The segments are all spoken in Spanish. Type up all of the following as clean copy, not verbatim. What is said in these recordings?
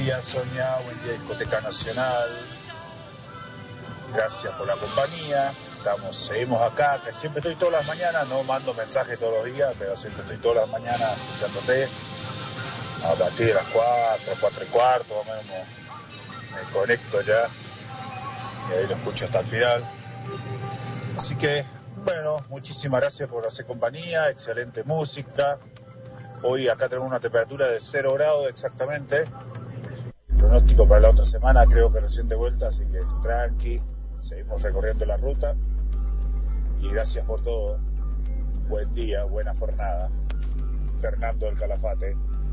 día, Sonia. Buen día, Discoteca Nacional. Gracias por la compañía. Seguimos acá, que siempre estoy todas las mañanas, no mando mensajes todos los días, pero siempre estoy todas las mañanas escuchándote. A partir de las 4, 4 y cuarto, más o menos, me conecto ya. Y ahí lo escucho hasta el final. Así que, bueno, muchísimas gracias por hacer compañía, excelente música. Hoy acá tenemos una temperatura de 0 grados exactamente. El pronóstico para la otra semana creo que recién de vuelta, así que tranqui. Seguimos recorriendo la ruta y gracias por todo. Buen día, buena jornada. Fernando del Calafate.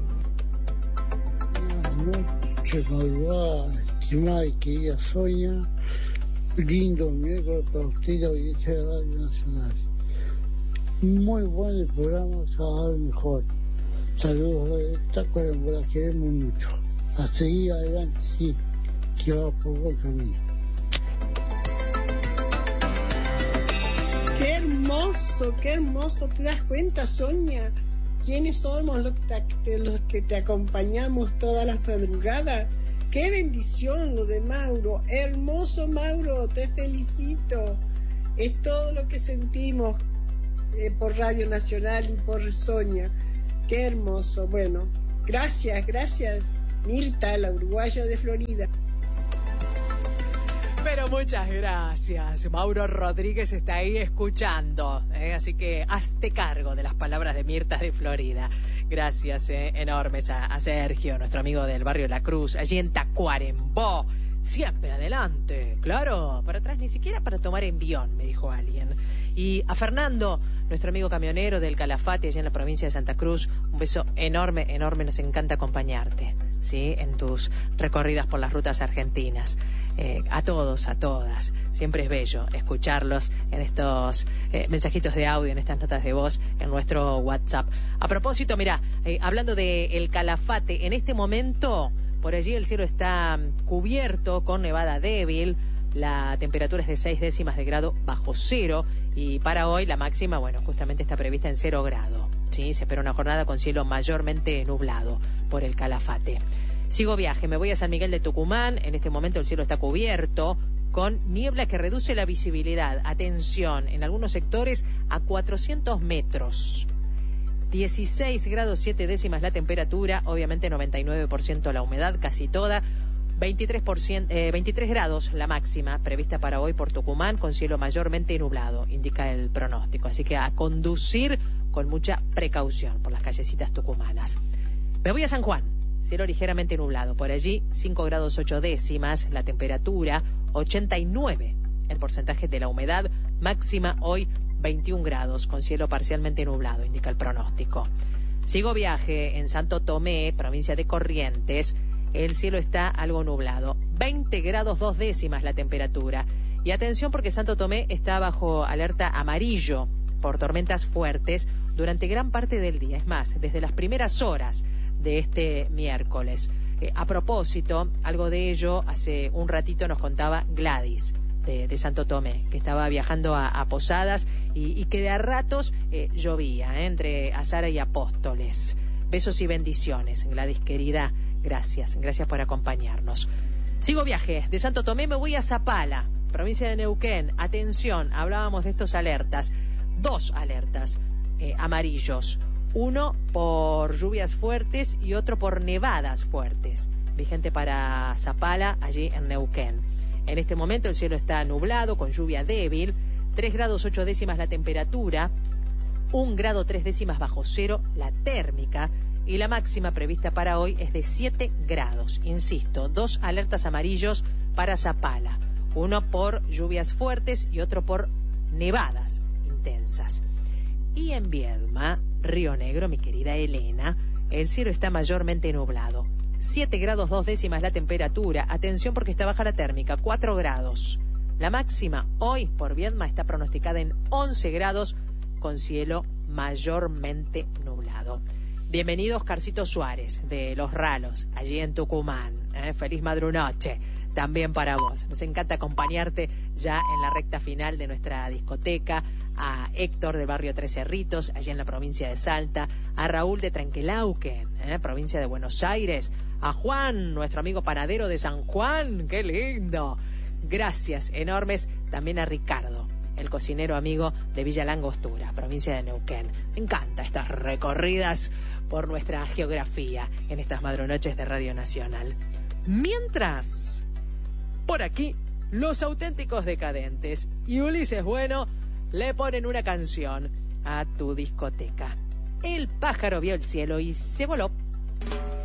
Buenas noches, malvada, estimada y querida Sonia. Lindo miércoles para usted y la audiencia de Radio Nacional. Muy bueno el programa, cada vez mejor. Saludos de Taco de Mora, las queremos mucho. A seguir adelante, sí, que va por buen camino. Qué hermoso, ¿te das cuenta, Sonia? ¿Quiénes somos los que te acompañamos todas las madrugadas? ¡Qué bendición lo de Mauro! Hermoso, Mauro, te felicito. Es todo lo que sentimos por Radio Nacional y por Sonia. ¡Qué hermoso! Bueno, gracias, Mirta, la uruguaya de Florida. Pero muchas gracias. Mauro Rodríguez está ahí escuchando, así que hazte cargo de las palabras de Mirta de Florida. Gracias enormes a Sergio, nuestro amigo del barrio La Cruz, allí en Tacuarembó. Siempre adelante, claro, para atrás ni siquiera para tomar envión, me dijo alguien. Y a Fernando, nuestro amigo camionero del Calafate, allí en la provincia de Santa Cruz, un beso enorme, nos encanta acompañarte, ¿sí? En tus recorridas por las rutas argentinas. A todos, a todas, siempre es bello escucharlos en estos mensajitos de audio, en estas notas de voz, en nuestro WhatsApp. A propósito, mirá, hablando de el Calafate, en este momento por allí el cielo está cubierto con nevada débil. La temperatura es de 6 décimas de grado bajo cero y para hoy la máxima, bueno, justamente está prevista en 0 grado. ¿Sí? Se espera una jornada con cielo mayormente nublado por el Calafate. Sigo viaje, me voy a San Miguel de Tucumán. En este momento el cielo está cubierto con niebla que reduce la visibilidad. Atención, en algunos sectores a 400 metros. 16 grados 7 décimas la temperatura, obviamente 99% la humedad, casi toda. 23 grados la máxima prevista para hoy por Tucumán, con cielo mayormente nublado, indica el pronóstico. Así que a conducir con mucha precaución por las callecitas tucumanas. Me voy a San Juan, cielo ligeramente nublado. Por allí 5 grados 8 décimas la temperatura, 89 el porcentaje de la humedad, máxima hoy 21 grados, con cielo parcialmente nublado, indica el pronóstico. Sigo viaje en Santo Tomé, provincia de Corrientes. El cielo está algo nublado. 20 grados 2 décimas la temperatura. Y atención porque Santo Tomé está bajo alerta amarillo por tormentas fuertes durante gran parte del día. Es más, desde las primeras horas de este miércoles. A propósito, algo de ello hace un ratito nos contaba Gladys de Santo Tomé, que estaba viajando a Posadas y que de a ratos llovía entre Azara y Apóstoles. Besos y bendiciones, Gladys querida. Gracias por acompañarnos. Sigo viaje. De Santo Tomé me voy a Zapala, provincia de Neuquén. Atención, hablábamos de estos alertas. 2 alertas amarillos. Uno por lluvias fuertes y otro por nevadas fuertes. Vigente para Zapala, allí en Neuquén. En este momento el cielo está nublado, con lluvia débil. 3 grados 8 décimas la temperatura. 1 grado 3 décimas bajo cero la térmica. Y la máxima prevista para hoy es de 7 grados. Insisto, 2 alertas amarillos para Zapala. Uno por lluvias fuertes y otro por nevadas intensas. Y en Viedma, Río Negro, mi querida Elena, el cielo está mayormente nublado. 7 grados 2 décimas la temperatura. Atención porque está baja la térmica, 4 grados. La máxima hoy por Viedma está pronosticada en 11 grados con cielo mayormente nublado. Bienvenido Oscarcito Suárez de Los Ralos, allí en Tucumán. Feliz madrunoche también para vos. Nos encanta acompañarte ya en la recta final de nuestra discoteca, a Héctor de Barrio Tres Cerritos, allá en la provincia de Salta, a Raúl de Trenquelauquen, provincia de Buenos Aires, a Juan, nuestro amigo panadero de San Juan, ¡qué lindo! Gracias enormes también a Ricardo, el cocinero amigo de Villa Langostura, provincia de Neuquén. Me encantan estas recorridas por nuestra geografía en estas madrunoches de Radio Nacional. Mientras, por aquí, los auténticos decadentes y Ulises Bueno le ponen una canción a tu discoteca. El pájaro vio el cielo y se voló.